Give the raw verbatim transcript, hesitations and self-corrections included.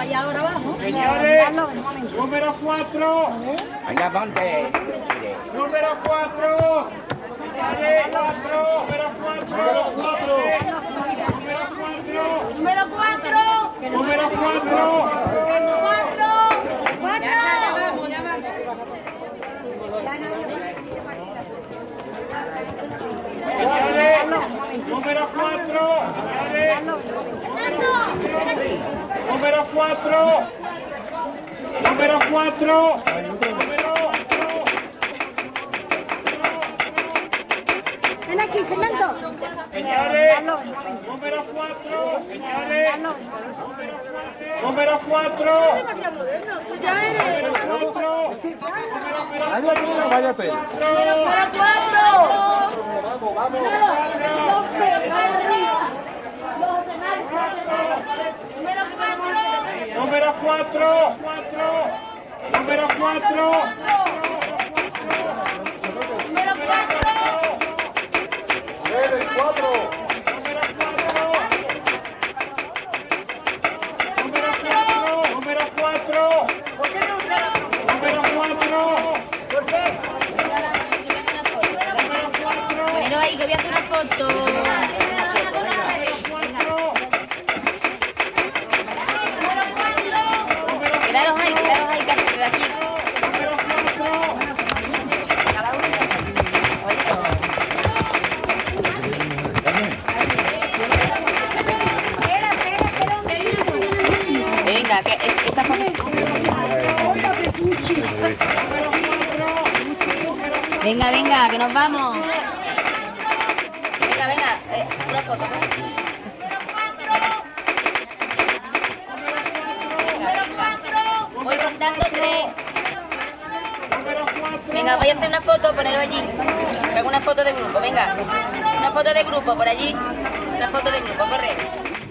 allá ahora abajo. Señores, número cuatro. Venga, ponte. Número cuatro. Señores, cuatro. Número cuatro. Número cuatro. Número cuatro. Cuatro. Cuatro. Señores, número cuatro. Señores, número cuatro. Número cuatro. Ven aquí, Fernando. Señores, número cuatro. Señores, número cuatro. Váyate, no, váyate. Número cuatro. Vamos, vamos. Número cuatro. Número cuatro. Nueve, cuatro. Número cuatro. Número cuatro. Ponelo ahí que voy a hacer una foto. Quedaros ahí, quedaros ahí, que de aquí. Venga, que esta foto. Venga, venga, que nos vamos. Venga, venga, eh, una foto. Venga, venga. Voy contando tres. Venga, voy a hacer una foto, ponerlo allí. Hago una foto de grupo, venga. Una foto de grupo por allí. Una foto de grupo, corre.